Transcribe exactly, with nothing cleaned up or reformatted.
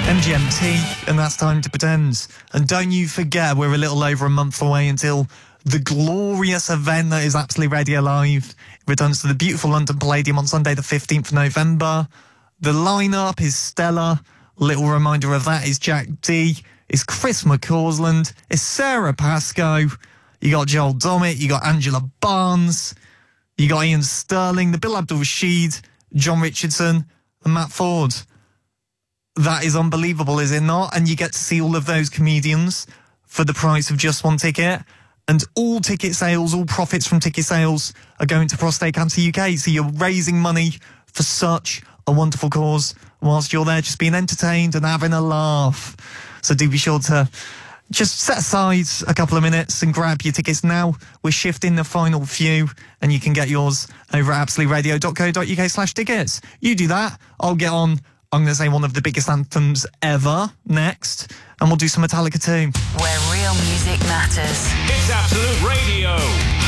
M G M T, and that's Time to Pretend. And don't you forget, we're a little over a month away until the glorious event that is Absolute Radio Live. It returns to the beautiful London Palladium on Sunday the fifteenth of November. The lineup is stellar. Little reminder of that is Jack D, is Chris McCausland, is Sarah Pascoe, you got Joel Dommett, you got Angela Barnes, you got Ian Sterling, the Bill Abdul-Rashid, John Richardson, and Matt Ford. That is unbelievable, is it not? And you get to see all of those comedians for the price of just one ticket. And all ticket sales, all profits from ticket sales are going to Prostate Cancer U K. So you're raising money for such a wonderful cause whilst you're there just being entertained and having a laugh. So do be sure to just set aside a couple of minutes and grab your tickets now. We're shifting the final few, and you can get yours over at absolute radio dot co dot uk slash tickets. You do that, I'll get on, I'm going to say one of the biggest anthems ever next, and we'll do some Metallica too. Where real music matters. It's Absolute Radio.